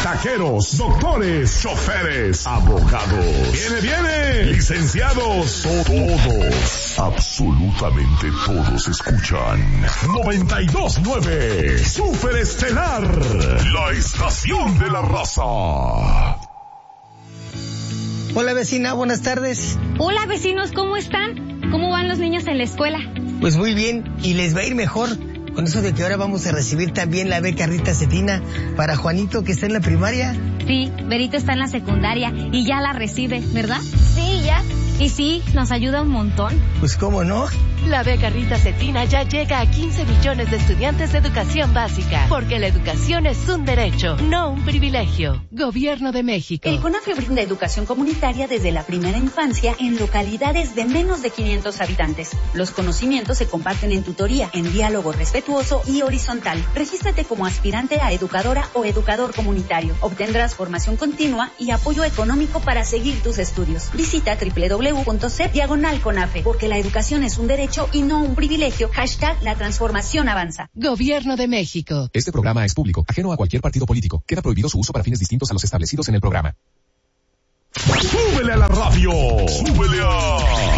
taqueros, doctores, choferes, abogados. ¡Viene! Licenciados, todos, absolutamente todos escuchan 92.9 Super Estelar, la estación de la raza. Hola vecina, buenas tardes. Hola vecinos, ¿cómo están? ¿Cómo van los niños en la escuela? Pues muy bien, y les va a ir mejor con eso de que ahora vamos a recibir también la beca Rita Cetina para Juanito, que está en la primaria. Sí, Berito está en la secundaria y ya la recibe, ¿verdad? Sí, ya. Y sí, nos ayuda un montón. Pues cómo no. La beca Rita Cetina ya llega a 15 millones de estudiantes de educación básica, porque la educación es un derecho, no un privilegio. Gobierno de México. El CONAFE brinda educación comunitaria desde la primera infancia en localidades de menos de 500 habitantes. Los conocimientos se comparten en tutoría, en diálogo respetuoso y horizontal. Regístrate como aspirante a educadora o educador comunitario. Obtendrás formación continua y apoyo económico para seguir tus estudios. Visita www.cep/CONAFE, porque la educación es un derecho y no un privilegio. # la transformación avanza. Gobierno de México. Este programa es público, ajeno a cualquier partido político. Queda prohibido su uso para fines distintos a los establecidos en el programa. ¡Súbele a la radio! ¡Súbele a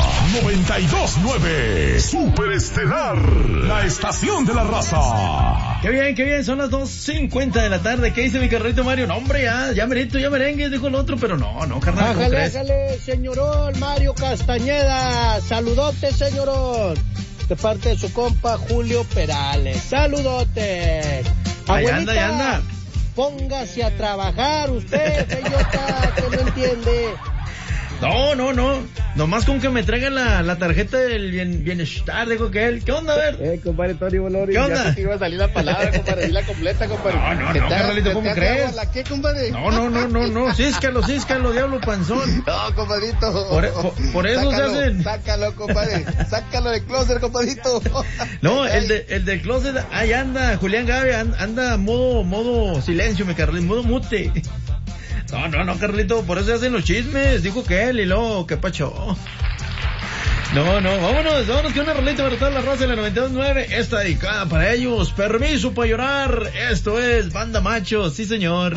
92.9 Super Estelar, la estación de la raza! Qué bien, son las 2:50 de la tarde. ¿Qué dice mi carrito Mario? No, hombre, ya merito, ya merengue, dijo el otro, pero no, carnal. Ájale, señorón Mario Castañeda. Saludote, señorón. De parte de su compa Julio Perales. Saludote. Ahí anda. Póngase a trabajar usted, señorita, que no entiende. No. Nomás con que me traigan la tarjeta del bienestar, dijo que él. ¿Qué onda, a ver? Compadre Tony Bolori. ¿Qué onda? Ya te iba a salir la palabra, compadre, dila completa, compadre. No, carnalito, ¿cómo crees? ¿Qué, compadre? No, císcalo, diablo panzón. No, compadrito. Por eso se hacen. Sácalo, compadre. Sácalo del closet, compadrito. No, el del closet, ahí anda, Julián Gabe, anda modo silencio, mi Carlito, modo mute. No, Carlito, por eso se hacen los chismes, dijo que él y luego, ¿qué pacho? No, vámonos que una rolita para toda la raza de la 92.9, está dedicada para ellos. Permiso para llorar, esto es Banda Machos, sí señor.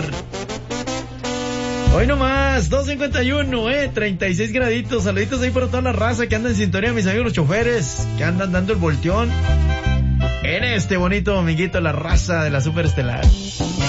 Hoy nomás, 2:51, 36 graditos, saluditos ahí para toda la raza que anda en sintonía, mis amigos los choferes, que andan dando el volteón en este bonito amiguito, la raza de la Super Estelar.